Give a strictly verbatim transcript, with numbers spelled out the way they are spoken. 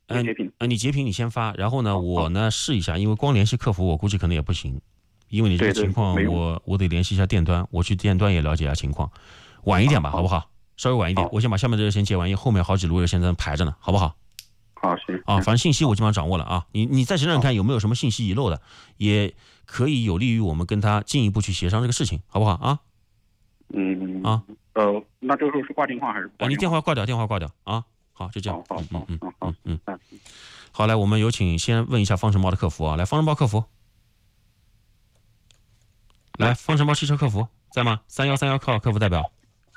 嗯， 截屏。 呃，你截屏你先发，然后呢， 好我呢试一下，因为光联系客服，我估计可能也不行，因为你这个对对情况没，用我我得联系一下店端，我去店端也了解一下情况，晚一点吧， 好好不好？稍微晚一点， 好我先把下面的热线接完，因为后面好几路热线在那排着呢，好不好？ 好，行啊，反正信息我基本上掌握了啊，你你再想想看有没有什么信息遗漏的，也可以有利于我们跟他进一步去协商这个事情，好不好啊？ 嗯啊， 呃，那这个时候是挂电话还是啊， 挂你电话挂掉，电话挂掉啊，好，就这样， 好好好嗯嗯好好嗯嗯， 嗯， 好，来，我们有请先问一下方程猫的客服啊，来，方程猫客服，来，方程猫汽车客服在吗？三幺三幺 call 客服代表。